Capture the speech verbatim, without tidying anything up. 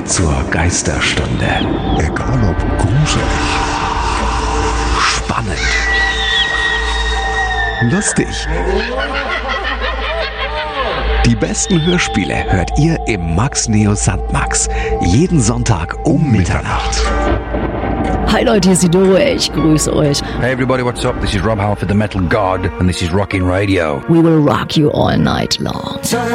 zur Geisterstunde. Egal ob gruselig, Spannend, lustig. Die besten Hörspiele hört ihr im Max Neo Sandmax. Jeden Sonntag um Mitternacht. Hi Leute, hier ist die Doro, ich grüße euch. Hey everybody, what's up? This is Rob Halford, the Metal God, and this is Rockin' Radio. We will rock you all night long.